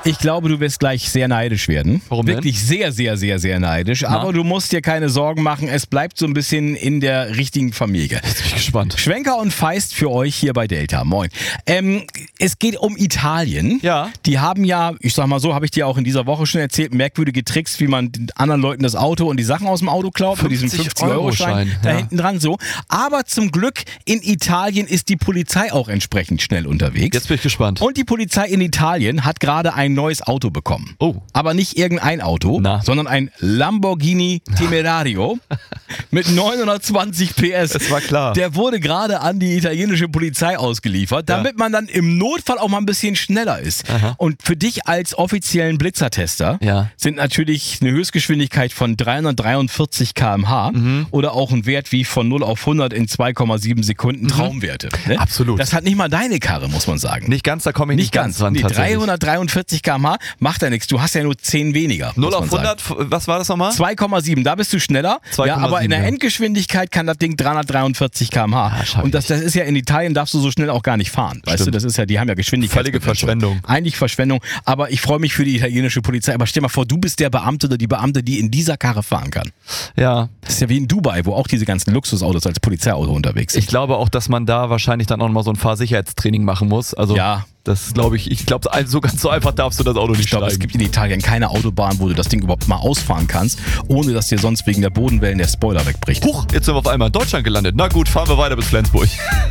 Ich glaube, du wirst gleich sehr neidisch werden. Warum denn? Wirklich sehr, sehr, sehr, sehr neidisch. Na? Aber du musst dir keine Sorgen machen. Es bleibt so ein bisschen in der richtigen Familie. Jetzt bin ich gespannt. Schwenker und Feist für euch hier bei Delta. Moin. Es geht um Italien. Ja. Die haben ja, ich sag mal so, habe ich dir auch in dieser Woche schon erzählt, merkwürdige Tricks, wie man den anderen Leuten das Auto und die Sachen aus dem Auto klaut. Mit diesem 50-Euro-Schein da hinten dran so. Aber zum Glück in Italien ist die Polizei auch entsprechend schnell unterwegs. Jetzt bin ich gespannt. Und die Polizei in Italien hat gerade ein neues Auto bekommen. Oh. Aber nicht irgendein Auto, sondern ein Lamborghini Temerario mit 920 PS. Das war klar. Der wurde gerade an die italienische Polizei ausgeliefert, damit man dann im Notfall auch mal ein bisschen schneller ist. Aha. Und für dich als offiziellen Blitzertester sind natürlich eine Höchstgeschwindigkeit von 343 km/h oder auch ein Wert wie von 0 auf 100 in 2,7 Sekunden Traumwerte. Ne? Absolut. Das hat nicht mal deine Karre, muss man sagen. Nicht ganz, da komme ich nicht ganz ran. Nee, tatsächlich. 343 km/h macht ja nichts. Du hast ja nur 10 weniger. 0 auf 100, was war das nochmal? 2,7, da bist du schneller. 2,7, ja, aber in der ja. Endgeschwindigkeit kann das Ding 343 km/h. Und das ist ja in Italien, darfst du so schnell auch gar nicht fahren. Weißt du, das ist ja, die haben ja Geschwindigkeit. Völlige Verschwendung. Eigentlich Verschwendung. Aber ich freue mich für die italienische Polizei. Aber stell mal vor, du bist der Beamte oder die Beamte, die in dieser Karre fahren kann. Ja. Das ist ja wie in Dubai, wo auch diese ganzen Luxusautos als Polizeiauto unterwegs sind. Ich glaube auch, dass man da wahrscheinlich dann auch nochmal so ein Fahrsicherheitstraining machen muss. Also ja. Das glaube ich. Ich glaube, so ganz so einfach darfst du das Auto nicht Ich glaube, es steigen. gibt in Italien keine Autobahn, wo du das Ding überhaupt mal ausfahren kannst, ohne dass dir sonst wegen der Bodenwellen der Spoiler wegbricht. Huch, jetzt sind wir auf einmal in Deutschland gelandet. Na gut, fahren wir weiter bis Flensburg.